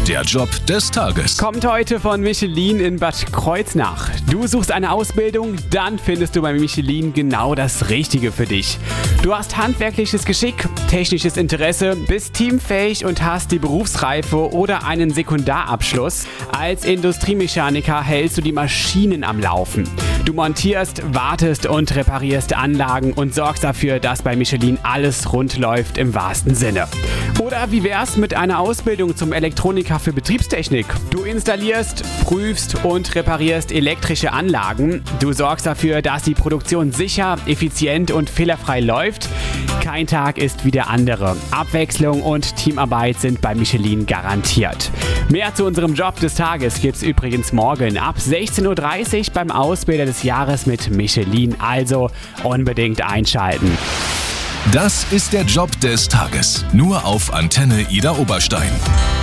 Der Job des Tages. Kommt heute von Michelin in Bad Kreuznach. Du suchst eine Ausbildung? Dann findest du bei Michelin genau das Richtige für dich. Du hast handwerkliches Geschick, technisches Interesse, bist teamfähig und hast die Berufsreife oder einen Sekundarabschluss. Als Industriemechaniker hältst du die Maschinen am Laufen. Du montierst, wartest und reparierst Anlagen und sorgst dafür, dass bei Michelin alles rund läuft im wahrsten Sinne. Oder wie wär's mit einer Ausbildung zum Elektroniker für Betriebstechnik? Du installierst, prüfst und reparierst elektrische Anlagen. Du sorgst dafür, dass die Produktion sicher, effizient und fehlerfrei läuft. Kein Tag ist wie der andere. Abwechslung und Teamarbeit sind bei Michelin garantiert. Mehr zu unserem Job des Tages gibt's übrigens morgen ab 16:30 Uhr beim Ausbilder des Jahres mit Michelin. Also unbedingt einschalten. Das ist der Job des Tages. Nur auf Antenne Idar Oberstein.